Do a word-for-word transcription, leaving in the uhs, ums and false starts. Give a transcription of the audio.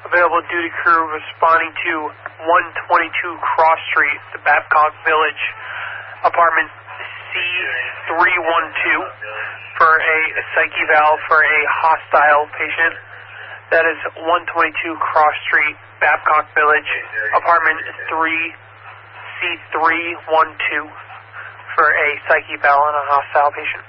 Available duty crew responding to one twenty-two Cross Street, the Babcock Village, apartment C three one two, for a psych eval for a hostile patient. That is one twenty-two Cross Street, Babcock Village, apartment three C three one two, for a psych eval on a hostile patient.